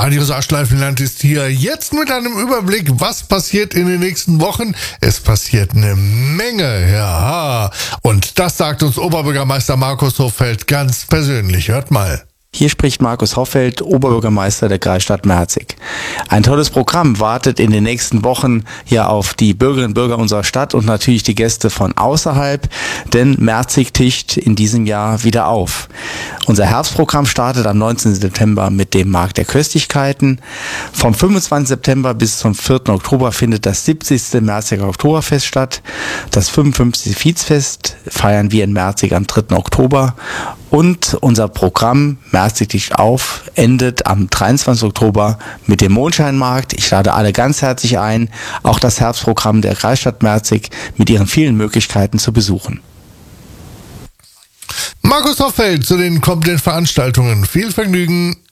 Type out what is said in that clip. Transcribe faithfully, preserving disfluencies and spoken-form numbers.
Radio Saarschleifenland ist hier jetzt mit einem Überblick, was passiert in den nächsten Wochen. Es passiert eine Menge, ja. Und das sagt uns Oberbürgermeister Markus Hoffeld ganz persönlich. Hört mal. Hier spricht Markus Hoffeld, Oberbürgermeister der Kreisstadt Merzig. Ein tolles Programm wartet in den nächsten Wochen hier auf die Bürgerinnen und Bürger unserer Stadt und natürlich die Gäste von außerhalb, denn Merzig tischt in diesem Jahr wieder auf. Unser Herbstprogramm startet am neunzehnten September mit dem Markt der Köstlichkeiten. Vom fünfundzwanzigsten September bis zum vierten Oktober findet das siebzigste Merziger Oktoberfest statt. Das fünfundfünfzigste Viehfest feiern wir in Merzig am dritten Oktober. Und unser Programm Merzig tischt auf endet am dreiundzwanzigsten Oktober mit dem Mondscheinmarkt. Ich lade alle ganz herzlich ein, auch das Herbstprogramm der Kreisstadt Merzig mit ihren vielen Möglichkeiten zu besuchen. Markus Hoffeld zu den kommenden Veranstaltungen. Viel Vergnügen.